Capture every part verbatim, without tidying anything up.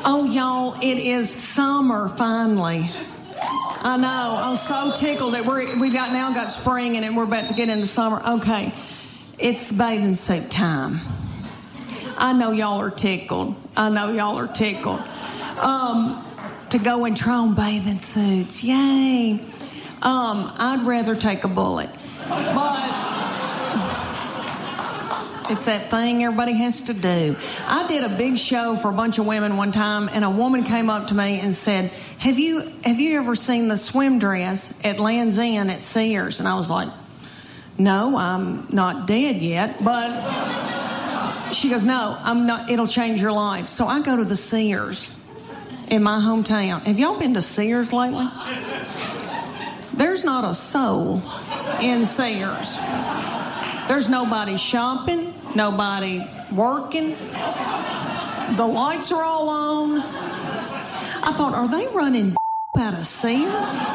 Oh, y'all, it is summer finally. I know. I'm so tickled that we're, we got now got spring and we're about to get into summer. Okay, it's bathing suit time. I know y'all are tickled. I know y'all are tickled. Um, to go and try on bathing suits. Yay. Um, I'd rather take a bullet. But it's that thing everybody has to do. I did a big show for a bunch of women one time, and a woman came up to me and said, have you have you ever seen the swim dress at Land's End at Sears? And I was like, no, I'm not dead yet. But she goes, no, I'm not. It'll change your life. So I go to the Sears in my hometown. Have y'all been to Sears lately? There's not a soul in Sears. There's nobody shopping, nobody working. The lights are all on. I thought, are they running out of Sears?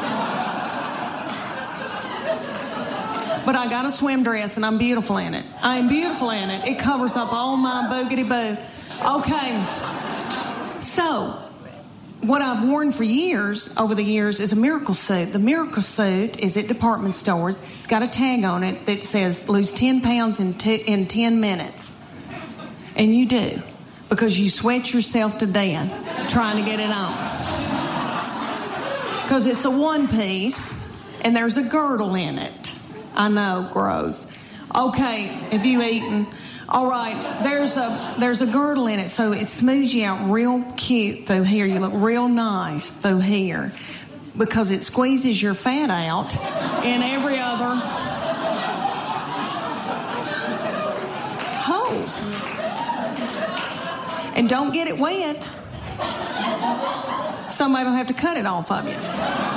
But I got a swim dress and I'm beautiful in it. I am beautiful in it. It covers up all my boogity boo. Okay. So, what I've worn for years, over the years, is a Miracle suit. The Miracle suit is at department stores. It's got a tag on it that says lose ten pounds in, two, in ten minutes. And you do, because you sweat yourself to death trying to get it on. Because it's a one piece and there's a girdle in it. I know, gross. Okay, have you eaten? All right, there's a there's a girdle in it, so it smooths you out real cute through here. You look real nice through here because it squeezes your fat out in every other hole. And don't get it wet. Somebody will have to cut it off of you.